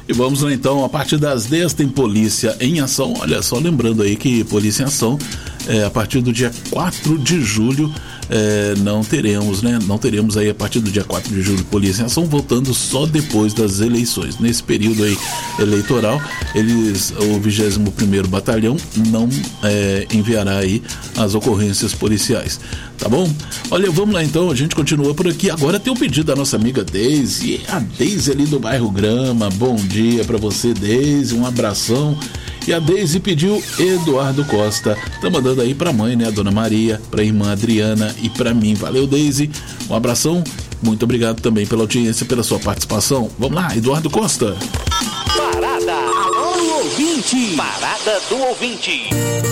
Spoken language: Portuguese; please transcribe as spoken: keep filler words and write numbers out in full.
E vamos lá então, a partir das dez tem Polícia em Ação. Olha só, lembrando aí que Polícia em Ação, é, a partir do dia quatro de julho, é, não teremos, né? Não teremos aí a partir do dia quatro de julho Polícia em Ação, voltando só depois das eleições. Nesse período aí eleitoral, eles, o vigésimo primeiro Batalhão não é, enviará aí as ocorrências policiais. Tá bom? Olha, vamos lá então, a gente continua por aqui. Agora tem um pedido da nossa amiga Deise, a Deise ali do bairro Grama. Bom dia pra você, Deise, um abração. E a Deise pediu Eduardo Costa, tá mandando aí pra mãe, né, a Dona Maria, pra irmã Adriana e pra mim. Valeu, Deise, um abração, muito obrigado também pela audiência, pela sua participação. Vamos lá, Eduardo Costa. Parada, alô ouvinte, Parada do ouvinte.